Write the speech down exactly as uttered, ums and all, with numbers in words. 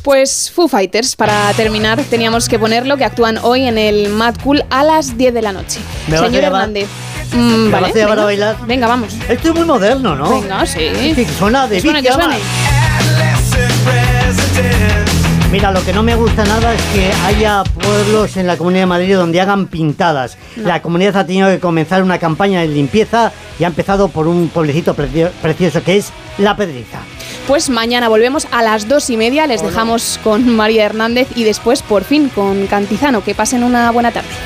Pues Foo Fighters, para terminar, teníamos que ponerlo, que actúan hoy en el Mad Cool a las diez de la noche. ¿Me vas Señor a llevar? Hernández. Mm, ¿Me vale, vas a llevar venga. a bailar? Venga, vamos. Esto es muy moderno, ¿no? Venga, sí. Sí, suena de Que suene, que Vicky suene. Amat. Mira, lo que no me gusta nada es que haya pueblos en la Comunidad de Madrid donde hagan pintadas. No. La comunidad ha tenido que comenzar una campaña de limpieza y ha empezado por un pueblecito precio- precioso que es La Pedriza. Pues mañana volvemos a las dos y media. Les dejamos con María Hernández y después, por fin, con Cantizano. Que pasen una buena tarde.